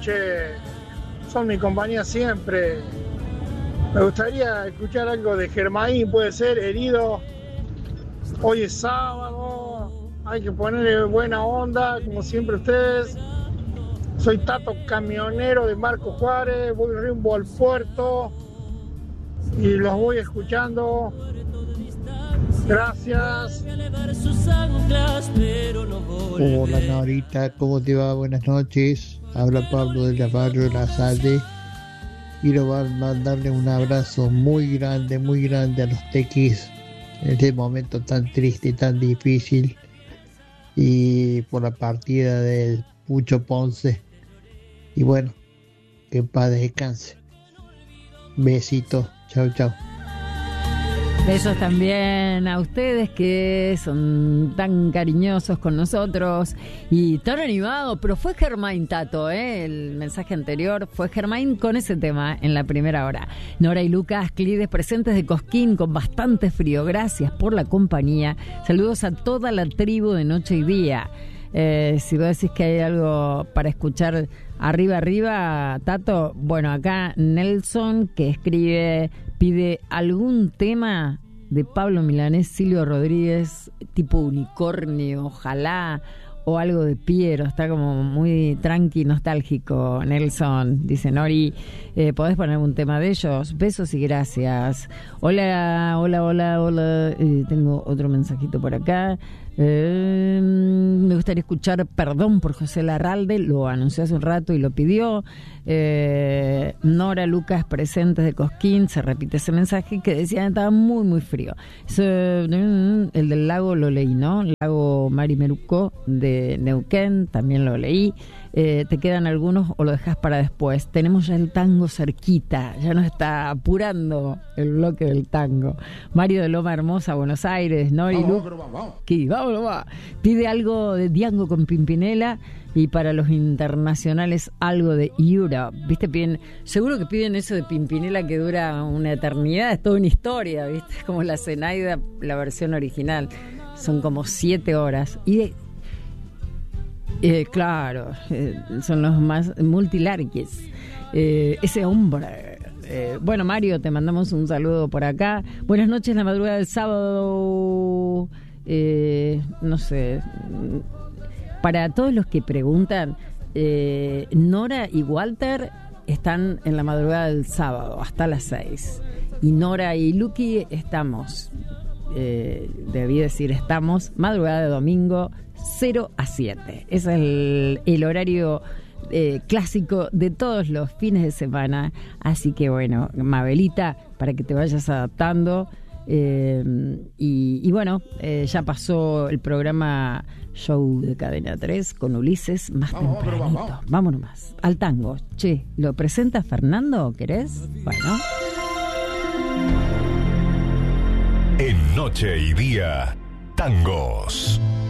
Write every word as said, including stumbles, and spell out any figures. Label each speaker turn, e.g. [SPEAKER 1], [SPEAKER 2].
[SPEAKER 1] noche, son mi compañía siempre. Me gustaría escuchar algo de Germain, puede ser, Herido. Hoy es sábado, hay que ponerle buena onda, como siempre ustedes. Soy Tato, camionero de Marco Juárez, voy rumbo al puerto y los voy escuchando. Gracias.
[SPEAKER 2] Hola Norita, ¿cómo te va? Buenas noches. Habla Pablo del barrio de La Salle. Quiero mandarle un abrazo muy grande, muy grande a los tequis en este momento tan triste y tan difícil. Y por la partida del Pucho Ponce. Y bueno, que en paz descanse. Besitos. Chau, chau.
[SPEAKER 3] Besos también a ustedes que son tan cariñosos con nosotros y tan animados, pero fue Germain, Tato, ¿eh? El mensaje anterior fue Germain con ese tema en la primera hora. Nora y Lucas Clides presentes de Cosquín con bastante frío, gracias por la compañía. Saludos a toda la tribu de Noche y Día. Eh, si vos decís que hay algo para escuchar arriba, arriba, Tato, bueno, acá Nelson, que escribe, pide algún tema de Pablo Milanés, Silvio Rodríguez, tipo unicornio, ojalá, o algo de Piero, está como muy tranqui, nostálgico, Nelson, dice Nori, eh, ¿podés poner un tema de ellos? Besos y gracias. Hola, hola, hola, hola, eh, tengo otro mensajito por acá. Eh, me gustaría escuchar Perdón por José Larralde, lo anunció hace un rato y lo pidió. eh, Nora Lucas presentes de Cosquín, se repite ese mensaje que decía que estaba muy muy frío. Eso, el del lago lo leí, ¿no? Lago Marimeruco de Neuquén también lo leí. Eh, ¿te quedan algunos o lo dejas para después? Tenemos ya el tango cerquita, ya nos está apurando el bloque del tango. Mario de Loma Hermosa, Buenos Aires, Nori Lu, que vámonos, va. Pide algo de Diango con Pimpinela y para los internacionales algo de Europe. ¿Viste? Piden, seguro que piden eso de Pimpinela que dura una eternidad, es toda una historia, ¿viste? Es como la Zenaida, la versión original. Son como siete horas. Y de Eh, claro, eh, son los más multilarques. Eh, ese hombre. Eh, bueno, Mario, te mandamos un saludo por acá. Buenas noches, la madrugada del sábado. Eh, no sé. Para todos los que preguntan, eh, Nora y Walter están en la madrugada del sábado hasta las seis. Y Nora y Lucky estamos, eh, debí decir estamos, madrugada de domingo cero a siete. Ese es el, el horario eh, clásico de todos los fines de semana. Así que bueno, Mabelita, para que te vayas adaptando. Eh, y, y bueno, eh, ya pasó el programa Show de Cadena tres con Ulises más vamos, tempranito. Vamos, vamos. Vámonos más al tango. Che, ¿lo presenta Fernando? ¿Querés? Bueno.
[SPEAKER 4] En Noche y Día, tangos.